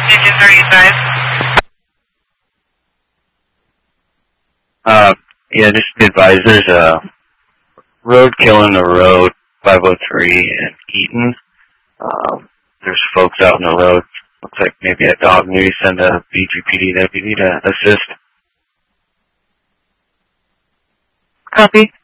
Engine 35. Yeah, just advise there's a roadkill in the road, 503 in Eaton. There's folks out in the road. Looks like maybe a dog. Maybe send a BGPD deputy to assist. Copy.